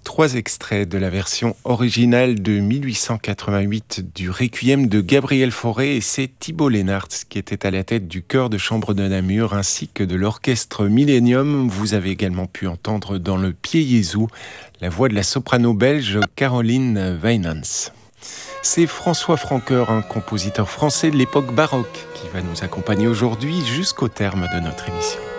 3 extraits de la version originale de 1888 du Requiem de Gabriel Fauré, et c'est Thibault Lénart qui était à la tête du chœur de chambre de Namur ainsi que de l'orchestre Millennium. Vous avez également pu entendre dans le Pied Jésus la voix de la soprano belge Caroline Wynans. C'est François Francoeur, un compositeur français de l'époque baroque, qui va nous accompagner aujourd'hui jusqu'au terme de notre émission.